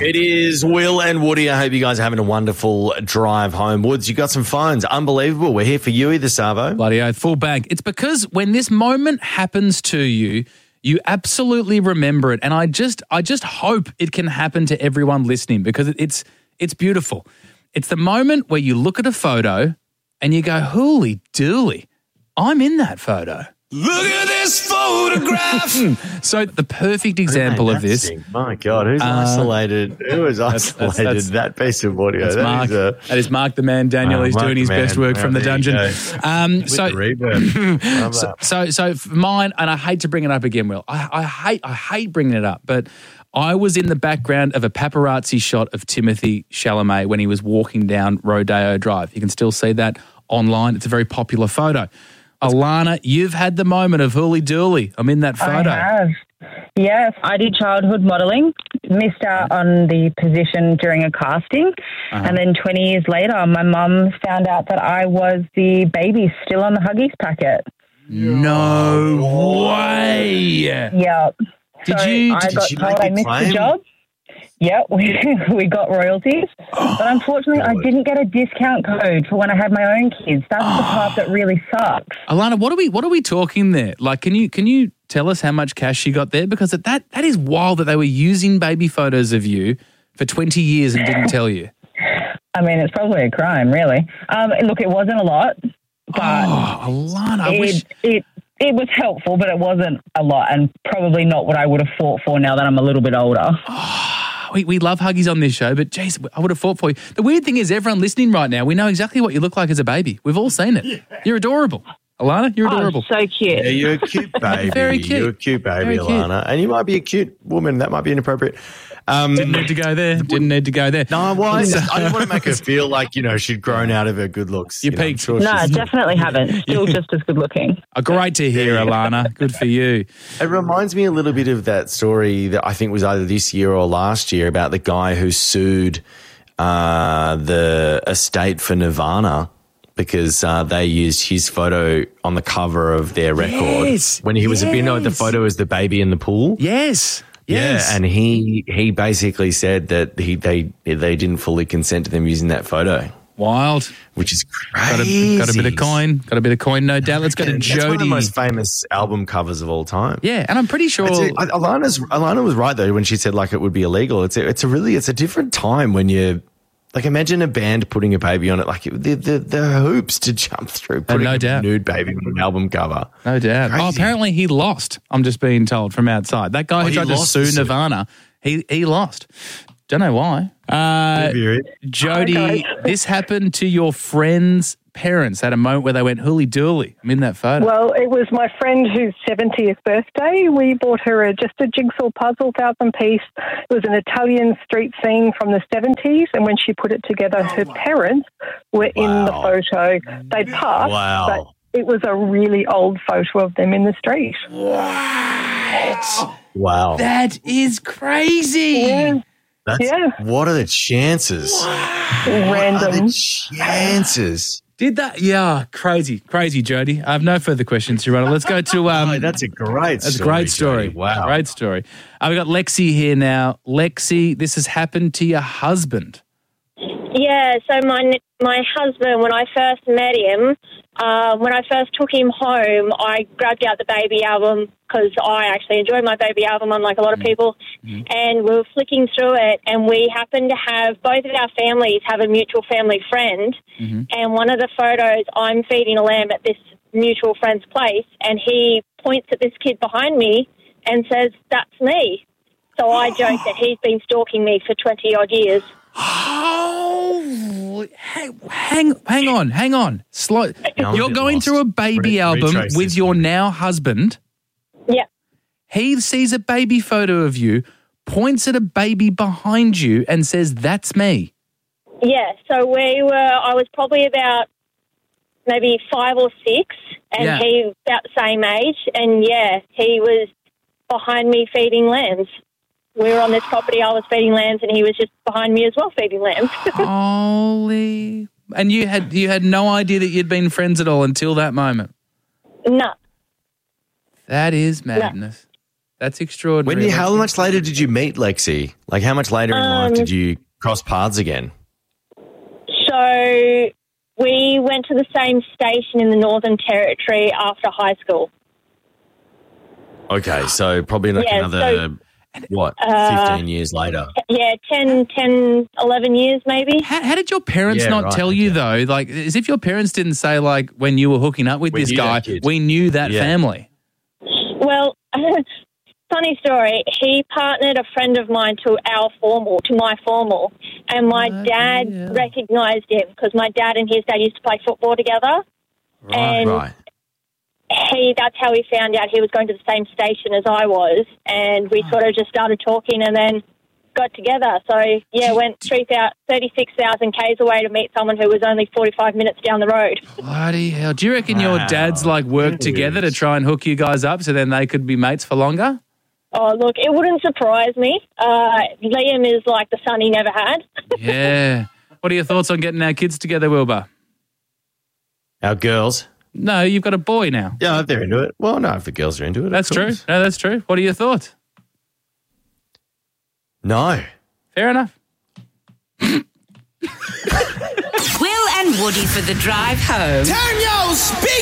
It is Will and Woody. I hope you guys are having a wonderful drive home. Woods, you got some phones. Unbelievable. We're here for you either, Savo. Bloody oath, full bag. It's because when this moment happens to you, you absolutely remember it. And I just hope it can happen to everyone listening because it's beautiful. It's the moment where you look at a photo and you go, holy dooly, I'm in that photo. Look at this photograph. So the perfect example of this. My God, who's isolated? Who has isolated that piece of audio? That is Mark the Man Daniel. He's doing his best work from the dungeon. So for mine, and I hate to bring it up again, Will. I hate bringing it up, but I was in the background of a paparazzi shot of Timothée Chalamet when he was walking down Rodeo Drive. You can still see that online. It's a very popular photo. Alana, you've had the moment of hooly dooly. I'm in that photo. I have. Yes, I did childhood modelling, missed out on the position during a casting, and then 20 years later, my mum found out that I was the baby still on the Huggies packet. No way. Yep. I got told I missed the job. Yeah, we got royalties. But unfortunately, I didn't get a discount code for when I had my own kids. That's the part that really sucks. Alana, what are we talking there? Like, can you tell us how much cash you got there? Because that is wild that they were using baby photos of you for 20 years and didn't tell you. I mean, it's probably a crime, really. Look, it wasn't a lot, but Alana, it was helpful, but it wasn't a lot and probably not what I would have fought for now that I'm a little bit older. We love Huggies on this show, but geez, I would have fought for you. The weird thing is everyone listening right now, we know exactly what you look like as a baby. We've all seen it. Yeah. You're adorable. Alana, you're adorable. Oh, so cute. Yeah, you're a cute baby. Very cute. You're a cute baby, Very Alana. cute. And you might be a cute woman. That might be inappropriate. Didn't need to go there. No, why? I didn't want to make her feel like, she'd grown out of her good looks. You peaked. No, I definitely haven't. Still just as good looking. Great to hear, Alana. Good for you. It reminds me a little bit of that story that I think was either this year or last year about the guy who sued the estate for Nirvana because they used his photo on the cover of their record when he was the photo was the baby in the pool. Yes. Yes. Yeah, and he basically said that they didn't fully consent to them using that photo. Wild. Which is crazy. Got a bit of coin, no doubt. Let's go to Jody. It's one of the most famous album covers of all time. Yeah, and I'm pretty sure Alana was right though when she said like it would be illegal. It's a different time when you like imagine a band putting a baby on it, like the hoops to jump through, putting a nude baby on an album cover. No doubt. Crazy. Oh, apparently he lost. I'm just being told from outside. That guy who tried to sue Nirvana, he lost. Don't know why. Jody, this happened to your friend's parents at a moment where they went hooly dooly. I'm in that photo. Well, it was my friend whose 70th birthday. We bought her just a jigsaw puzzle, 1,000-piece. It was an Italian street scene from the 70s, and when she put it together, her parents were in the photo. They passed, but it was a really old photo of them in the street. What? Wow. That is crazy. Yeah. What are the chances? Random. What are the chances? Did that? Yeah, crazy, Jody. I have no further questions, Your Honor. Let's go to... that's a great story. That's a great story. Jody. Wow. Great story. We've got Lexi here now. Lexi, this has happened to your husband. Yeah, so my husband, when I first met him, when I first took him home, I grabbed out the baby album because I actually enjoy my baby album, unlike a lot of people, and we were flicking through it, and we happened to have, both of our families have a mutual family friend, and one of the photos, I'm feeding a lamb at this mutual friend's place, and he points at this kid behind me and says, "That's me." So I joke that he's been stalking me for 20-odd years. Oh, hang on. Slow. You're going through a baby album with your now husband. Yeah. He sees a baby photo of you, points at a baby behind you and says, "That's me." Yeah, so I was probably about maybe 5 or 6 and he about the same age, and he was behind me feeding lambs. We were on this property, I was feeding lambs, and he was just behind me as well feeding lambs. Holy... And you had no idea that you'd been friends at all until that moment? No. That is madness. That's extraordinary. How much later did you meet Lexi? Like, how much later in life did you cross paths again? So we went to the same station in the Northern Territory after high school. Okay, so probably another, 15 years later? Yeah, 10, 11 years maybe. How did your parents not tell you, though? Like, as if your parents didn't say, like, when you were hooking up with this guy, we knew that family. Well, funny story. He partnered a friend of mine to my formal, and my dad recognised him because my dad and his dad used to play football together. Right. That's how he found out he was going to the same station as I was, and we sort of just started talking and then got together. So, went 36,000 Ks away to meet someone who was only 45 minutes down the road. Bloody hell. Do you reckon your dads, like, worked together to try and hook you guys up so then they could be mates for longer? Oh, look, it wouldn't surprise me. Liam is like the son he never had. Yeah. What are your thoughts on getting our kids together, Wilbur? Our girls? No, you've got a boy now. Yeah, if they're into it. Well, no, if the girls are into it. That's true. No, that's true. What are your thoughts? No. Fair enough. Will and Woody for the drive home. Turn your speakers